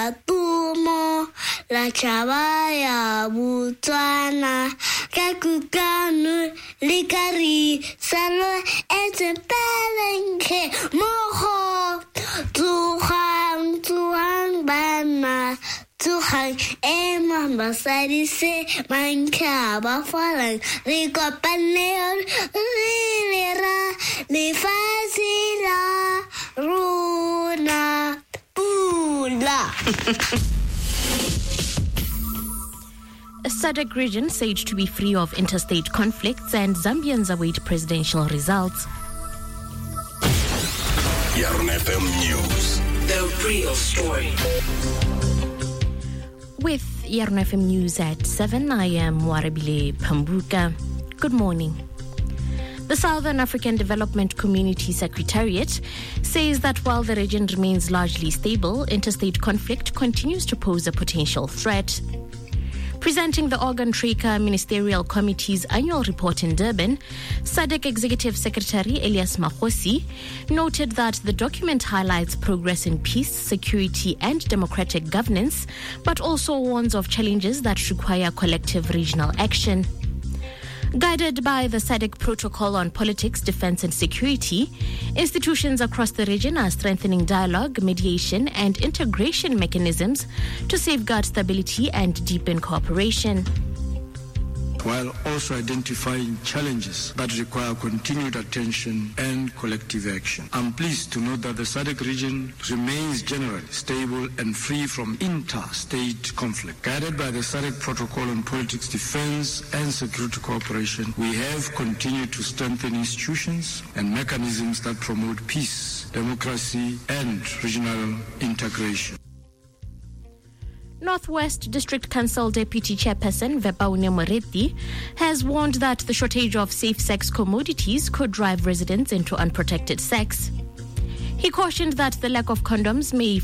tumo la chavaya Botswana kakukanu likari salo etepelenke moho tuhang bana tuhang basadi se manka ba falan le kopaneo le fasila runa pula. A SADC region said to be free of interstate conflicts, and Zambians await presidential results. Yarn FM News. The real story. With Yarn FM News at 7, I am Warabile Pambuka. Good morning. The Southern African Development Community Secretariat says that while the region remains largely stable, interstate conflict continues to pose a potential threat. Presenting the Organ Traker Ministerial Committee's annual report in Durban, SADC Executive Secretary Elias Makhosi noted that the document highlights progress in peace, security, and democratic governance, but also warns of challenges that require collective regional action. Guided by the SADC Protocol on Politics, Defense and Security, institutions across the region are strengthening dialogue, mediation and integration mechanisms to safeguard stability and deepen cooperation, while also identifying challenges that require continued attention and collective action. I'm pleased to note that the SADC region remains generally stable and free from interstate conflict. Guided by the SADC Protocol on Politics, Defense and Security Cooperation, we have continued to strengthen institutions and mechanisms that promote peace, democracy and regional integration. Northwest District Council Deputy Chairperson Vepaune Moretti has warned that the shortage of safe sex commodities could drive residents into unprotected sex. He cautioned that the lack of condoms may